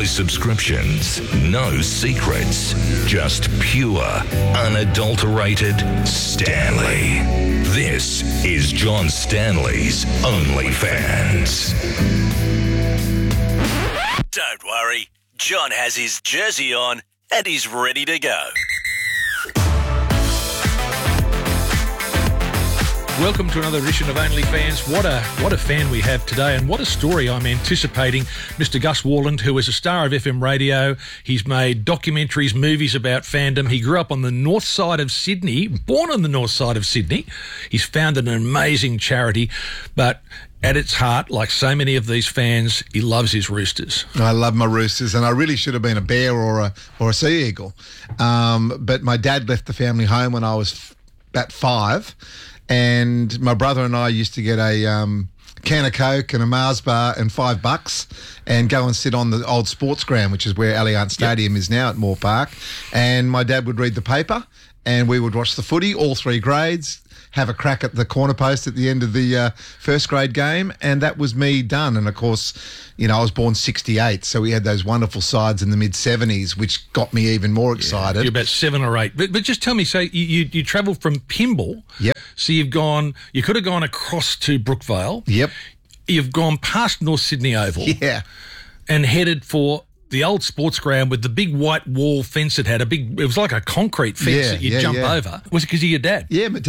No subscriptions, no secrets, just pure, unadulterated Stanley. This is John Stanley's OnlyFans. Don't worry, John has his jersey on and he's ready to go. Welcome to another edition of OnlyFans. What a fan we have today, and what a story I'm anticipating. Mr. Gus Worland, who is a star of FM radio. He's made documentaries, movies about fandom. He grew up on the north side of Sydney, born on the north side of Sydney. He's founded an amazing charity, but at its heart, like so many of these fans, he loves his Roosters. I love my Roosters, and I really should have been a bear or a sea eagle. But my dad left the family home when I was about 5. And my brother and I used to get a can of Coke and a Mars bar and $5 and go and sit on the old sports ground, which is where Allianz Stadium is now at Moore Park. And my dad would read the paper and we would watch the footy, all 3 grades, have a crack at the corner post at the end of the first grade game, and that was me done. And, of course, you know, I was born 68, so we had those wonderful sides in the mid-70s, which got me even more excited. You're about 7 or 8. But just tell me, so you travelled from Pymble. Yep. So you could have gone across to Brookvale. Yep. You've gone past North Sydney Oval. Yeah. And headed for the old sports ground with the big white wall fence it had. It was like a concrete fence that you jump over. Was it because of your dad? Yeah, my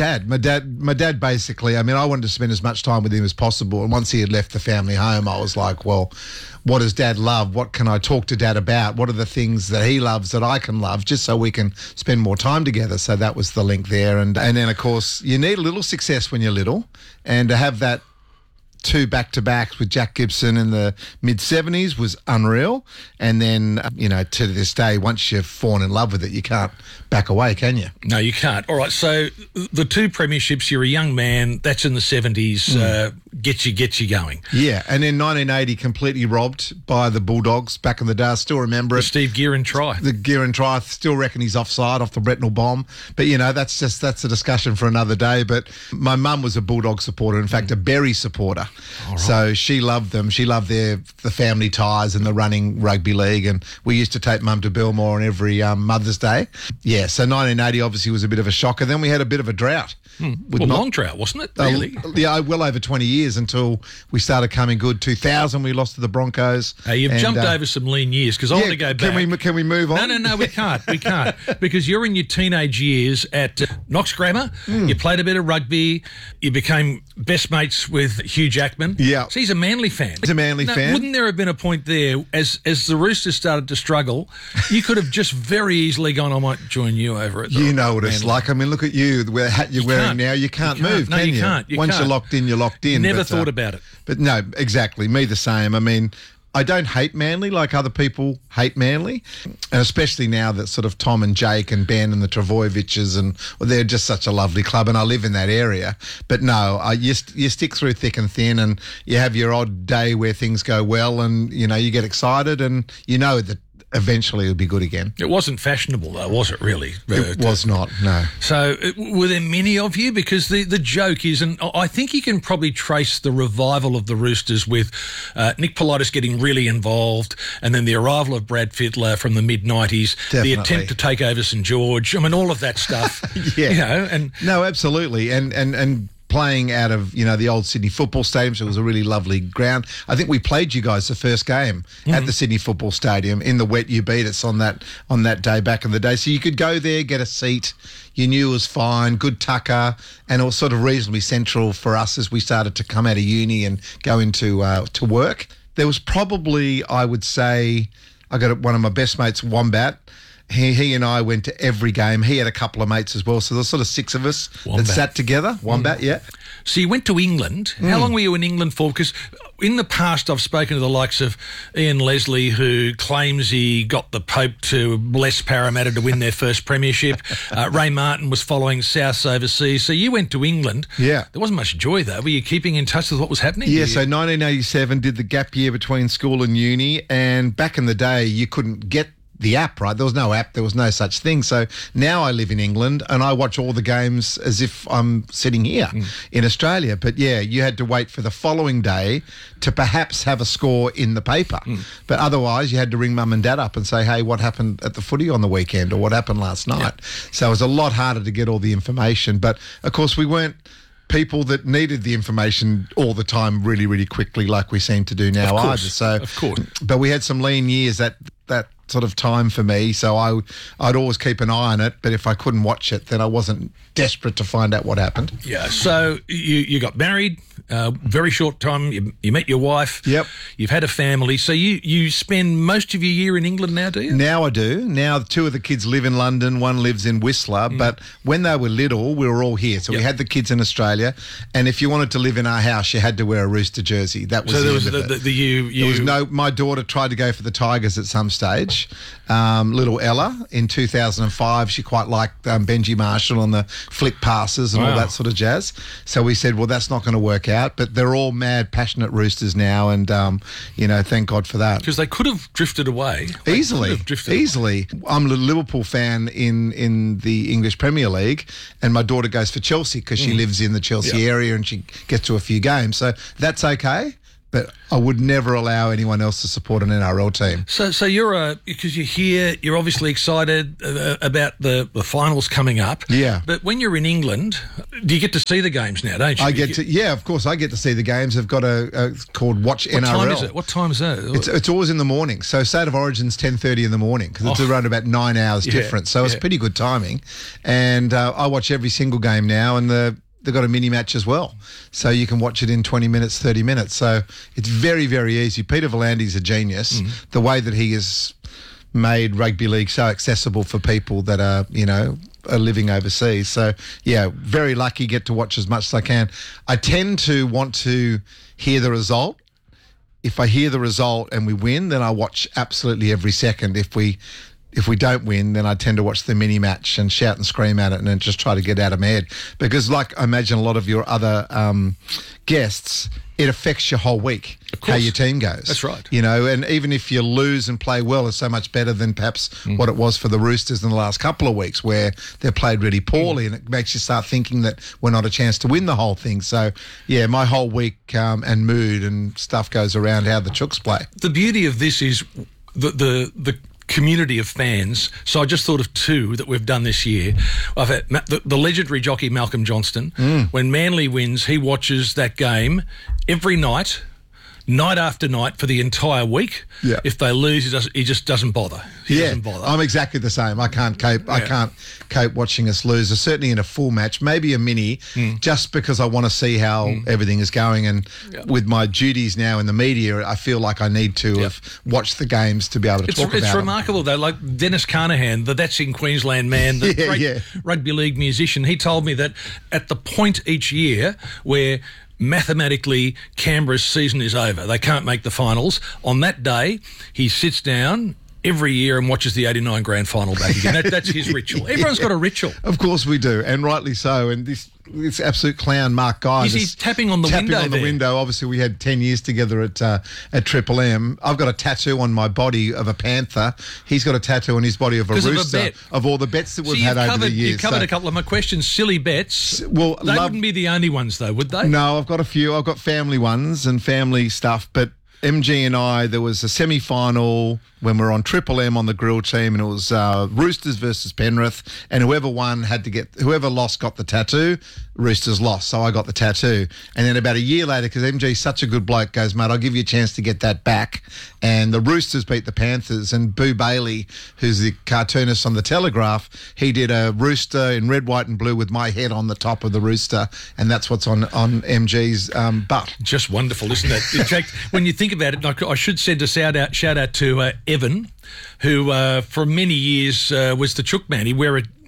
dad basically, I mean, I wanted to spend as much time with him as possible. And once he had left the family home, I was like, well, what does Dad love? What can I talk to Dad about? What are the things that he loves that I can love, just so we can spend more time together? So that was the link there. And then, of course, you need a little success when you're little, and to have that 2 back-to-backs with Jack Gibson in the mid-70s was unreal. And then, you know, to this day, once you've fallen in love with it, you can't back away, can you? No, you can't. All right, so the 2 premierships, you're a young man, that's in the 70s, gets you going. Yeah, and then 1980, completely robbed by the Bulldogs back in the day. I still remember it. The Steve Gearin try. The Gearin try. I still reckon he's offside off the Bretnell bomb. But, you know, that's a discussion for another day. But my mum was a Bulldog supporter, in fact, a Berry supporter. Right. So she loved them. She loved the family ties and the running rugby league, and we used to take Mum to Belmore on every Mother's Day. Yeah, so 1980 obviously was a bit of a shocker. Then we had a bit of a drought. Long drought, wasn't it, really? Yeah, well over 20 years until we started coming good. 2000, we lost to the Broncos. You've jumped over some lean years, because I want to go back. Can we move on? No, we can't. We can't. Because you're in your teenage years at Knox Grammar. You played a bit of rugby. You became best mates with Hugh Jackman. Yeah. So he's a Manly fan. He's a Manly fan. Wouldn't there have been a point there, as the Roosters started to struggle, you could have just very easily gone, I might join you over at the You know what it's Manly. like. I mean, look at you, the hat you're wearing now. You can't move, no, can you you? Can't. Once you're locked in, you're locked in. Never thought about it. But no, exactly. Me the same. I mean, I don't hate Manly like other people hate Manly, and especially now that sort of Tom and Jake and Ben and the Travojeviches, and they're just such a lovely club, and I live in that area. But no, you stick through thick and thin, and you have your odd day where things go well, and you know you get excited, and you know that eventually it'll be good again. It wasn't fashionable, though, was it, really? It was not, no. So were there many of you? Because the joke is, and I think you can probably trace the revival of the Roosters with Nick Politis getting really involved, and then the arrival of Brad Fittler from the mid-90s, the attempt to take over St George, I mean, all of that stuff. Yeah. You know, and no, absolutely. And playing out of, you know, the old Sydney Football Stadium, so it was a really lovely ground. I think we played you guys the first game at the Sydney Football Stadium in the wet. You beat us on that day back in the day. So you could go there, get a seat. You knew it was fine, good tucker, and it was sort of reasonably central for us as we started to come out of uni and go into to work. There was probably, I would say, I got one of my best mates, Wombat. He and I went to every game. He had a couple of mates as well. So there's sort of 6 of us that sat together. Wombat, yeah. So you went to England. How long were you in England for? Because in the past I've spoken to the likes of Ian Leslie, who claims he got the Pope to bless Parramatta to win their first premiership. Ray Martin was following Souths overseas. So you went to England. Yeah. There wasn't much joy, though. Were you keeping in touch with what was happening? Yeah, so 1987, did the gap year between school and uni. And back in the day, you couldn't get the app, right? There was no app. There was no such thing. So now I live in England and I watch all the games as if I'm sitting here in Australia. But yeah, you had to wait for the following day to perhaps have a score in the paper. But otherwise you had to ring mum and dad up and say, hey, what happened at the footy on the weekend, or what happened last night? So it was a lot harder to get all the information. But of course we weren't people that needed the information all the time really, really quickly like we seem to do now either. So, of course. But we had some lean years that sort of time for me, so I'd always keep an eye on it, but if I couldn't watch it, then I wasn't desperate to find out what happened. Yeah, so you got married, very short time, you met your wife. Yep. You've had a family, so you spend most of your year in England now, do you? Now I do. Now 2 of the kids live in London, one lives in Whistler, but when they were little, we were all here. So we had the kids in Australia, and if you wanted to live in our house, you had to wear a Rooster jersey. That was so the there end was of it. there was no. My daughter tried to go for the Tigers at some stage. Little Ella in 2005, she quite liked Benji Marshall on the flick passes and all that sort of jazz. So we said, well, that's not going to work out. But they're all mad, passionate Roosters now, and thank God for that. Because they could have drifted away Easily. I'm a Liverpool fan in the English Premier League, and my daughter goes for Chelsea because she lives in the Chelsea area and she gets to a few games. So that's okay. But I would never allow anyone else to support an NRL team. So because you're here, you're obviously excited about the finals coming up. Yeah. But when you're in England, do you get to see the games now, don't you? Of course, I get to see the games. They've got a called Watch NRL. What time is it? What time is that? It's always in the morning. So State of Origin's 10:30 in the morning because it's around about 9 hours difference. So it's pretty good timing. And I watch every single game now, and they've got a mini match as well. So you can watch it in 20 minutes, 30 minutes. So it's very, very easy. Peter Volandi's a genius. The way that he has made rugby league so accessible for people that are living overseas. So, yeah, very lucky, get to watch as much as I can. I tend to want to hear the result. If I hear the result and we win, then I watch absolutely every second. If we don't win, then I tend to watch the mini match and shout and scream at it and then just try to get out of my head. Because like I imagine a lot of your other guests, it affects your whole week, how your team goes. That's right. And even if you lose and play well, it's so much better than perhaps what it was for the Roosters in the last couple of weeks where they played really poorly and it makes you start thinking that we're not a chance to win the whole thing. So, yeah, my whole week and mood and stuff goes around how the Chooks play. The beauty of this is the community of fans. So I just thought of 2 that we've done this year. I've had the legendary jockey Malcolm Johnston. When Manly wins, he watches that game every night after night for the entire week. Yeah. If they lose, he just doesn't bother. He doesn't bother. I'm exactly the same. I can't cope watching us lose. Certainly in a full match, maybe a mini, just because I want to see how everything is going. And with my duties now in the media, I feel like I need to have watched the games to be able to talk about it. It's remarkable though. Like Dennis Carnahan, That's in Queensland man, the great rugby league musician. He told me that at the point each year where mathematically Canberra's season is over, they can't make the finals, on that day he sits down every year and watches the 89 grand final back again. That's his ritual. Everyone's got a ritual. Of course we do, and rightly so. And this absolute clown, Mark Guy, he's tapping on the window. Obviously, we had 10 years together at Triple M. I've got a tattoo on my body of a panther. He's got a tattoo on his body of a rooster. Of all the bets that we've had over the years. You've covered a couple of my questions. Silly bets. Well, they wouldn't be the only ones, though, would they? No, I've got a few. I've got family ones and family stuff, but MG and I, there was a semi-final when we were on Triple M on the grill team, and it was Roosters versus Penrith, and whoever lost got the tattoo. Roosters lost, so I got the tattoo. And then about a year later, because MG's such a good bloke, goes, mate, I'll give you a chance to get that back. And the Roosters beat the Panthers, and Boo Bailey, who's the cartoonist on The Telegraph, he did a rooster in red, white and blue with my head on the top of the rooster, and that's what's on MG's butt. Just wonderful, isn't it? In fact, when you think about it, I should send a shout out to Evan, who for many years was the Chook man. He'd wear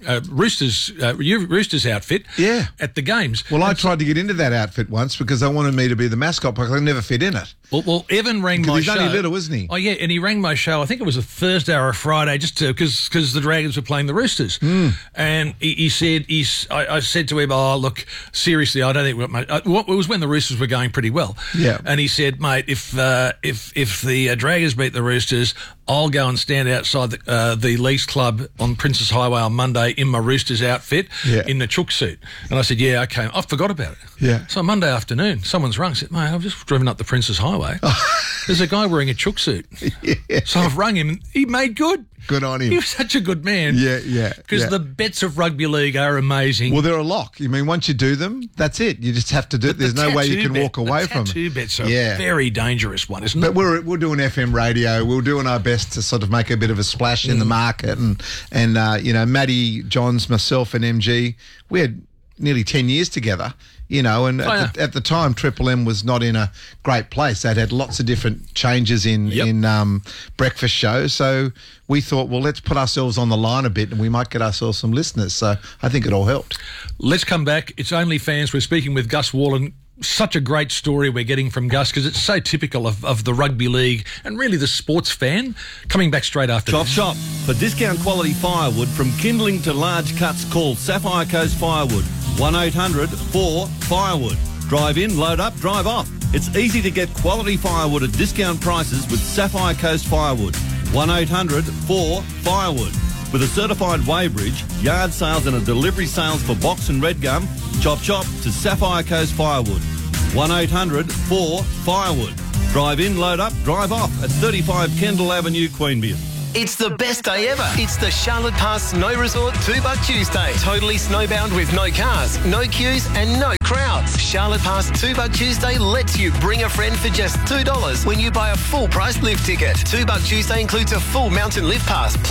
Roosters outfit at the games. Well, I tried to get into that outfit once because they wanted me to be the mascot, but I never fit in it. Well, Evan rang my show. He's only little, isn't he? Oh, yeah, and he rang my show. I think it was a Thursday or a Friday, just because the Dragons were playing the Roosters. And he said, I said to him, oh, look, seriously, I don't think we've got much. It was when the Roosters were going pretty well. Yeah. And he said, mate, if the Dragons beat the Roosters, I'll go and stand outside the Leafs Club on Princess Highway on Monday in my Roosters outfit in the chook suit. And I said, yeah, okay. I forgot about it. Yeah. So Monday afternoon, someone's rung. I said, mate, I've just driven up the Princess Highway. There's a guy wearing a chook suit. Yeah. So I've rung him and he made good. Good on him. He was such a good man. Yeah. Because the bets of rugby league are amazing. Well, they're a lock. I mean, once you do them, that's it. You just have to do it. There's no way you can walk away from it. The tattoo bet's a very dangerous one, isn't it? But we're doing FM radio. We're doing our best to sort of make a bit of a splash in the market. And you know, Matty, Johns, myself and MG, we had nearly 10 years together. You know, and at the time, Triple M was not in a great place. They'd had lots of different changes in breakfast shows. So we thought, well, let's put ourselves on the line a bit and we might get ourselves some listeners. So I think it all helped. Let's come back. It's Only Fans. We're speaking with Gus Worland. Such a great story we're getting from Gus because it's so typical of the rugby league and really the sports fan. Coming back straight after Chop this. Shop. For discount quality firewood from kindling to large cuts, call Sapphire Coast Firewood. 1-800-4-FIREWOOD. Drive in, load up, drive off. It's easy to get quality firewood at discount prices with Sapphire Coast Firewood. 1-800-4-FIREWOOD. With a certified weighbridge, yard sales and a delivery sales for box and red gum, Chop Chop to Sapphire Coast Firewood. 1-800-4-FIREWOOD. Drive in, load up, drive off at 35 Kendall Avenue, Queanbeyan. It's the best day ever. It's the Charlotte Pass Snow Resort $2 Tuesday. Totally snowbound with no cars, no queues and no crowds. Charlotte Pass $2 Tuesday lets you bring a friend for just $2 when you buy a full price lift ticket. $2 Tuesday includes a full mountain lift pass.